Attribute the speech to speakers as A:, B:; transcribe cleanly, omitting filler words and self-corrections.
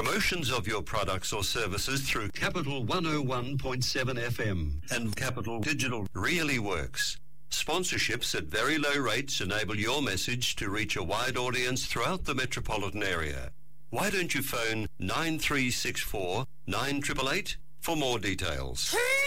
A: Promotions of your products or services through Capital 101.7 FM and Capital Digital really works. Sponsorships at very low rates enable your message to reach a wide audience throughout the metropolitan area. Why don't you phone 9364 9888 for more details?